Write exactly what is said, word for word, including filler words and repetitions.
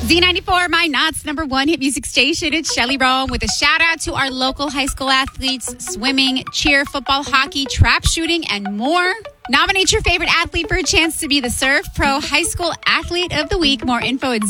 Z ninety-four, my Knots number one hit music station. It's Shelly Rome with a shout out to our local high school athletes, swimming, cheer, football, hockey, trap shooting, and more. Nominate your favorite athlete for a chance to be the Surf Pro High School Athlete of the Week. More info at